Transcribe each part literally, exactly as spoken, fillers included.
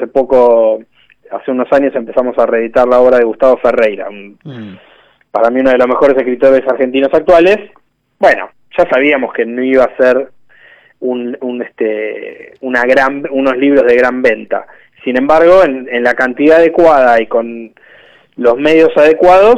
hace poco, hace unos años empezamos a reeditar la obra de Gustavo Ferreira, un, mm. para mí uno de los mejores escritores argentinos actuales. Bueno, ya sabíamos que no iba a ser un, un este una gran unos libros de gran venta. Sin embargo, en, en la cantidad adecuada y con los medios adecuados,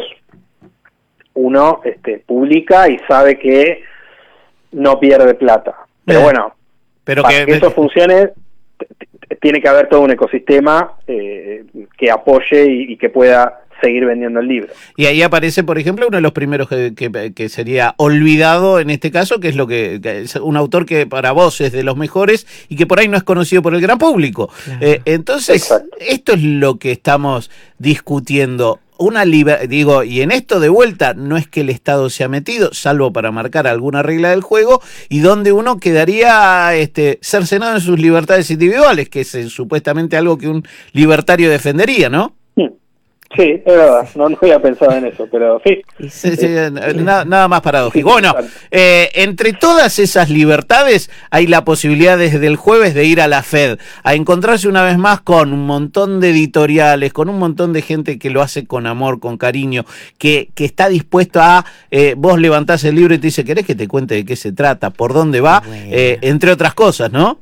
uno este, publica y sabe que no pierde plata. Pero bueno, pero para que, que eso funcione, tiene que haber todo un ecosistema eh, que apoye y, y que pueda seguir vendiendo el libro. Y ahí aparece, por ejemplo, uno de los primeros que, que, que sería Olvidado en este caso, que es lo que, que es un autor que para vos es de los mejores y que por ahí no es conocido por el gran público. Claro. Eh, entonces, Exacto. Esto es lo que estamos discutiendo. Una liber... digo, y en esto de vuelta no es que el Estado se ha metido, salvo para marcar alguna regla del juego, y donde uno quedaría este, cercenado en sus libertades individuales, que es eh, supuestamente algo que un libertario defendería, ¿no? Sí, es verdad, no, no había pensado en eso, pero sí. sí, sí nada, nada más paradójico. Bueno, eh, entre todas esas libertades hay la posibilidad desde el jueves de ir a la FED, a encontrarse una vez más con un montón de editoriales, con un montón de gente que lo hace con amor, con cariño, que, que está dispuesto a, eh, vos levantás el libro y te dice, ¿querés que te cuente de qué se trata, por dónde va? Bueno. Eh, entre otras cosas, ¿no?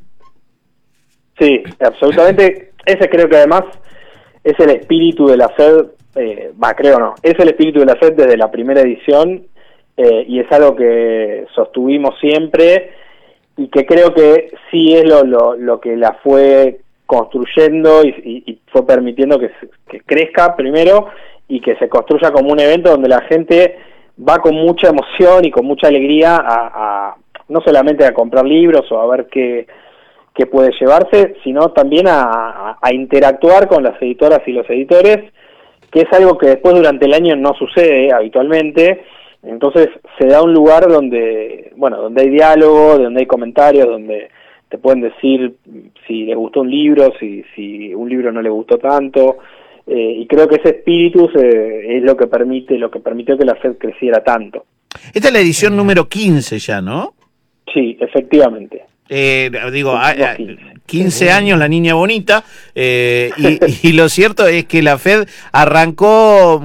Sí, absolutamente. Ese creo que además es el espíritu de la FED, eh, va, creo no, es el espíritu de la FED desde la primera edición, eh, y es algo que sostuvimos siempre, y que creo que sí es lo, lo, lo que la fue construyendo y, y, y fue permitiendo que, que crezca primero, y que se construya como un evento donde la gente va con mucha emoción y con mucha alegría a, a no solamente a comprar libros o a ver qué que puede llevarse, sino también a, a, a interactuar con las editoras y los editores, que es algo que después durante el año no sucede habitualmente. Entonces se da un lugar donde, bueno, donde hay diálogo, donde hay comentarios, donde te pueden decir si les gustó un libro, si, si un libro no les gustó tanto, eh, y creo que ese espíritu se, es lo que permite, lo que permitió que la FED creciera tanto. Esta es la edición número quince ya, ¿no? Sí, efectivamente. Eh, digo, a, a, quince años la niña bonita, eh, y, y lo cierto es que la FED arrancó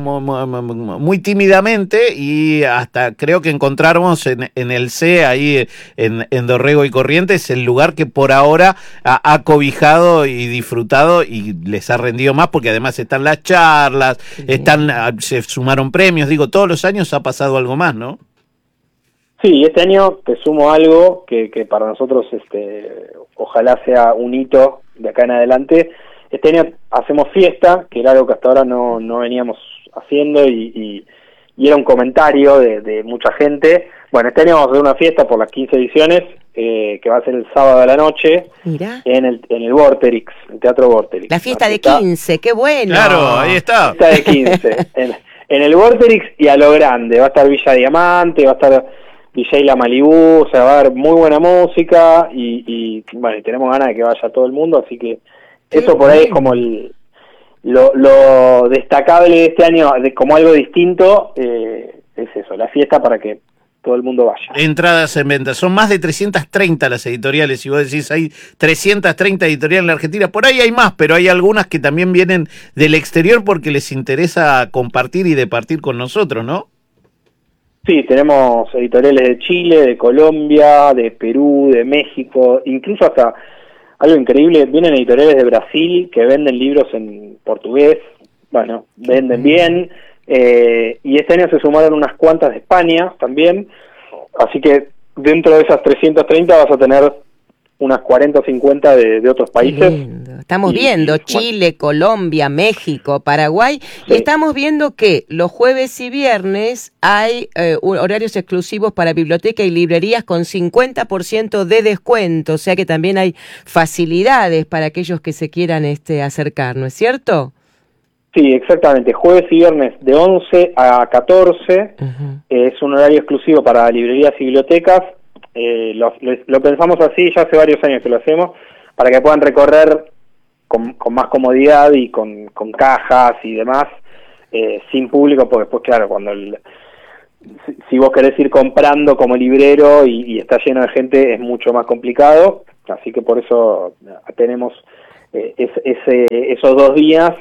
muy tímidamente y hasta creo que encontramos en, en el C, ahí en, en Dorrego y Corrientes, el lugar que por ahora ha, ha cobijado y disfrutado y les ha rendido más, porque además están las charlas, están se sumaron premios, digo, todos los años ha pasado algo más, ¿no? Sí, este año te sumo algo que, que para nosotros este, ojalá sea un hito de acá en adelante. Este año hacemos fiesta, que era algo que hasta ahora no, no veníamos haciendo, y, y, y era un comentario de, de mucha gente. Bueno, este año vamos a hacer una fiesta por las quince ediciones, eh, que va a ser el sábado a la noche. Mirá. en el en el Vorterix, el Teatro Vorterix. La fiesta de quince, qué bueno. Claro, ahí está. Fiesta de quince, en, en el Vorterix y a lo grande. Va a estar Villa Diamante, va a estar D J La Malibú, o sea, va a haber muy buena música y, y bueno, y tenemos ganas de que vaya todo el mundo, así que eso por ahí es como el lo, lo destacable de este año, de, como algo distinto, eh, es eso, la fiesta para que todo el mundo vaya. Entradas en venta, son más de trescientas treinta las editoriales, y vos decís hay trescientas treinta editoriales en la Argentina, por ahí hay más, pero hay algunas que también vienen del exterior porque les interesa compartir y departir con nosotros, ¿no? Sí, tenemos editoriales de Chile, de Colombia, de Perú, de México, incluso hasta algo increíble, vienen editoriales de Brasil que venden libros en portugués, bueno, venden bien, eh, y este año se sumaron unas cuantas de España también, así que dentro de esas trescientas treinta vas a tener unas cuarenta o cincuenta de, de otros países. Estamos y, viendo y, Chile, bueno. Colombia, México, Paraguay, sí. Y estamos viendo que los jueves y viernes hay eh, horarios exclusivos para biblioteca y librerías con cincuenta por ciento de descuento, o sea que también hay facilidades para aquellos que se quieran este acercar, ¿no es cierto? Sí, exactamente, jueves y viernes de once a catorce, uh-huh. Es un horario exclusivo para librerías y bibliotecas. Eh, lo, lo, lo pensamos así, ya hace varios años que lo hacemos, para que puedan recorrer con, con más comodidad y con, con cajas y demás, eh, sin público, porque después, claro, cuando el, si, si vos querés ir comprando como librero y, y está lleno de gente, es mucho más complicado, así que por eso tenemos eh, es, ese, esos dos días.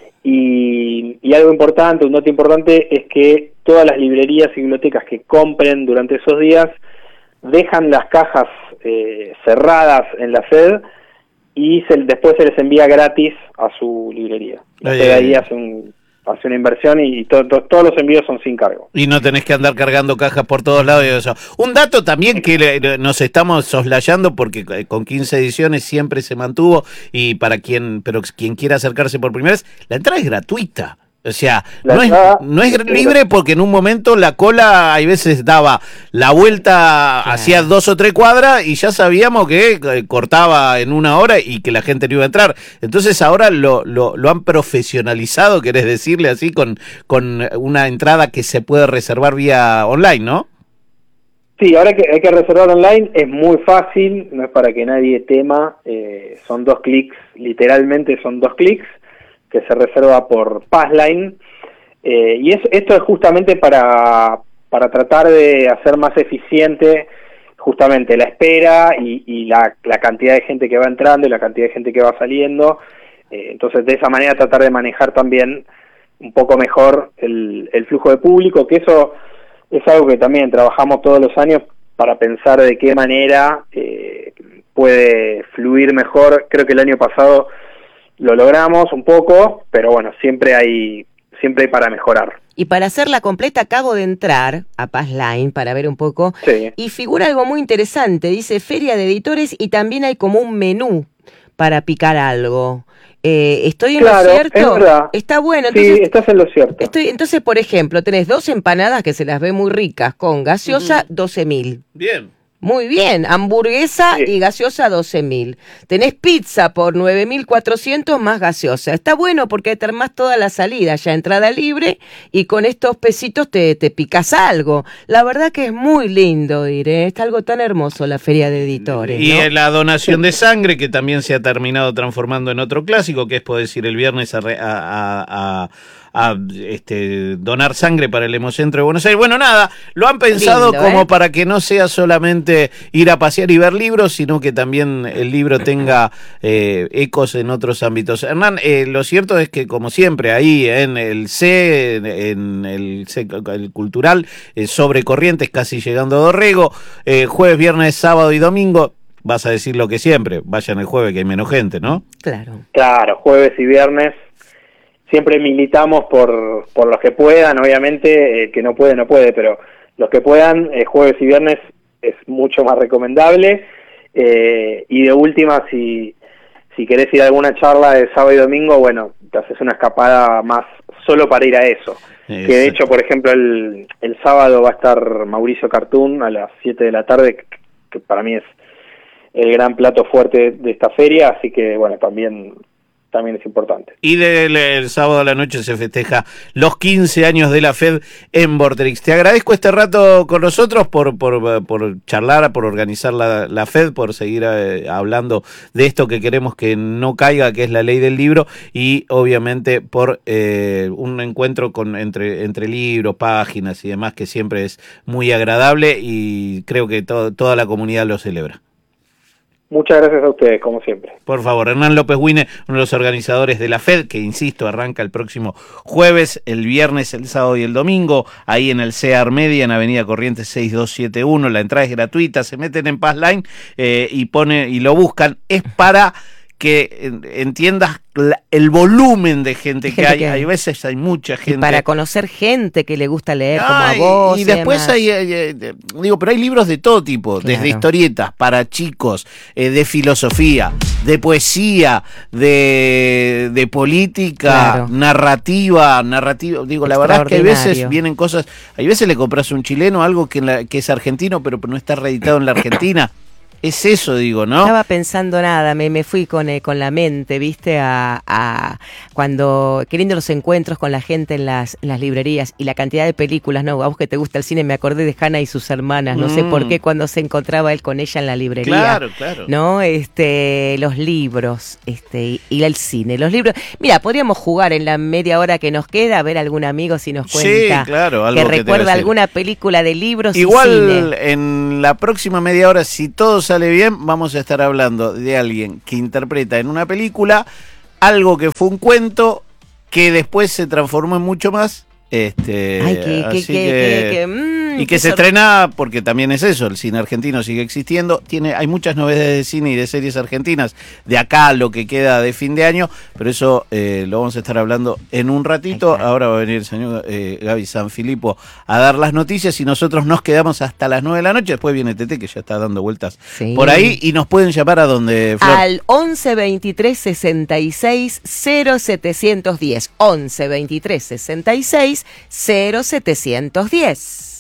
Y, y algo importante, un dato importante, es que todas las librerías y bibliotecas que compren durante esos días dejan las cajas eh, cerradas en la F E D y se, después se les envía gratis a su librería. La F E D ahí hace, un, hace una inversión y to, to, todos los envíos son sin cargo. Y no tenés que andar cargando cajas por todos lados y eso. Un dato también que le, nos estamos soslayando porque con quince ediciones siempre se mantuvo, y para quien, pero quien quiera acercarse por primera vez, la entrada es gratuita. O sea, no es, no es libre porque en un momento la cola hay veces daba la vuelta, claro, hacía dos o tres cuadras y ya sabíamos que cortaba en una hora y que la gente no iba a entrar. Entonces ahora lo, lo, lo han profesionalizado, querés decirle así, con, con una entrada que se puede reservar vía online, ¿no? Sí, ahora que hay que reservar online, es muy fácil, no es para que nadie tema, eh, son dos clics, literalmente son dos clics, que se reserva por Passline, eh, y es, esto es justamente para, para tratar de hacer más eficiente justamente la espera y, y la, la cantidad de gente que va entrando y la cantidad de gente que va saliendo, eh, entonces de esa manera tratar de manejar también un poco mejor el, el flujo de público, que eso es algo que también trabajamos todos los años para pensar de qué manera eh, puede fluir mejor. Creo que el año pasado lo logramos un poco, pero bueno, siempre hay siempre hay para mejorar. Y para hacerla completa acabo de entrar a Passline para ver un poco, sí, y figura algo muy interesante, dice Feria de Editores y también hay como un menú para picar algo. Eh, ¿Estoy en claro, lo cierto? Es verdad. Está bueno. Entonces, sí, estás en lo cierto. Estoy, entonces, por ejemplo, tenés dos empanadas que se las ve muy ricas con gaseosa, uh-huh, doce mil. Bien. Muy bien, hamburguesa, sí, y gaseosa doce mil. Tenés pizza por nueve mil cuatrocientos más gaseosa. Está bueno porque te armás toda la salida, ya entrada libre, y con estos pesitos te, te picas algo. La verdad que es muy lindo, diré. Está algo tan hermoso la Feria de Editores, y ¿no? La donación de sangre, que también se ha terminado transformando en otro clásico, que es, puedo decir, el viernes a... a, a, a a este, donar sangre para el Hemocentro de Buenos Aires. Bueno, nada, lo han pensado lindo, como ¿eh? Para que no sea solamente ir a pasear y ver libros, sino que también el libro tenga eh, ecos en otros ámbitos. Hernán, eh, lo cierto es que, como siempre, ahí en el C, en el C el cultural, eh, sobre Corrientes, casi llegando a Dorrego, eh, jueves, viernes, sábado y domingo, vas a decir lo que siempre, vayan el jueves que hay menos gente, ¿no? Claro. Claro, jueves y viernes. Siempre militamos por, por los que puedan, obviamente, eh, que no puede, no puede, pero los que puedan, eh, jueves y viernes es mucho más recomendable. Eh, y de última, si, si querés ir a alguna charla de sábado y domingo, bueno, te haces una escapada más solo para ir a eso. Es... Que de hecho, por ejemplo, el, el sábado va a estar Mauricio Cartoon a las siete de la tarde, que, que para mí es el gran plato fuerte de esta feria, así que bueno, también... también es importante. Y del el sábado a la noche se festeja los quince años de la F E D en Vorterix. Te agradezco este rato con nosotros por por, por charlar, por organizar la, la F E D, por seguir eh, hablando de esto que queremos que no caiga, que es la ley del libro, y obviamente por eh, un encuentro con entre, entre libros, páginas y demás, que siempre es muy agradable y creo que to, toda la comunidad lo celebra. Muchas gracias a ustedes, como siempre. Por favor, Hernán López Wine, uno de los organizadores de la F E D, que insisto, arranca el próximo jueves, el viernes, el sábado y el domingo, ahí en el C E A R Media, en Avenida Corrientes seis dos siete uno, la entrada es gratuita, se meten en Passline eh, y pone y lo buscan, es para que entiendas el volumen de gente, gente que hay. Que hay veces hay mucha gente. Y para conocer gente que le gusta leer, Ay, como a vos. Y después hay, hay, hay, digo, pero hay libros de todo tipo, claro, desde historietas para chicos, eh, de filosofía, de poesía, de, de política, claro, narrativa, narrativa. Digo, la verdad es que hay veces vienen cosas, hay veces le compras un chileno algo que, en la, que es argentino, pero no está reeditado en la Argentina. Es eso, digo, ¿no? Estaba pensando nada, me, me fui con, eh, con la mente, ¿viste? A, a cuando, queriendo los encuentros con la gente en las, en las librerías y la cantidad de películas, ¿no? A vos que te gusta el cine, me acordé de Hannah y sus hermanas, no mm. sé por qué, cuando se encontraba él con ella en la librería. Claro, claro. ¿No? Este, los libros, este, y, y el cine, los libros. Mira, podríamos jugar en la media hora que nos queda, a ver algún amigo si nos cuenta. Sí, claro, algo que, que recuerda alguna película de libros Igual, y cine. En la próxima media hora, si todos sale bien, vamos a estar hablando de alguien que interpreta en una película algo que fue un cuento que después se transformó en mucho más. Este, Ay, que, así que, que, que, que, mm, y que se estrena, porque también es eso, el cine argentino sigue existiendo, tiene, hay muchas novedades de cine y de series argentinas, de acá a lo que queda de fin de año, pero eso eh, lo vamos a estar hablando en un ratito. Ahora va a venir el señor eh, Gaby Sanfilippo a dar las noticias y nosotros nos quedamos hasta las nueve de la noche, después viene Tete que ya está dando vueltas sí. por ahí y nos pueden llamar a donde, Flor. Al once veintitrés sesenta y seis cero setecientos diez, once veintitrés sesenta y seis cero setecientos diez.